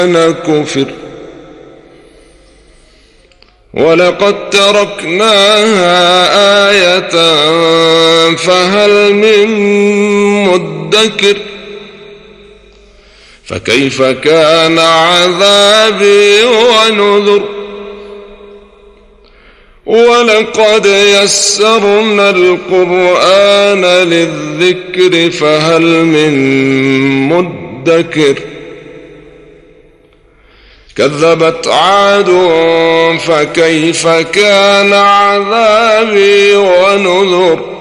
كفر ولقد تركناها آية فهل من مدكر فكيف كان عذابي ونذر ولقد يسرنا القرآن للذكر فهل من مدكر كذبت عاد فكيف كان عذابي ونذر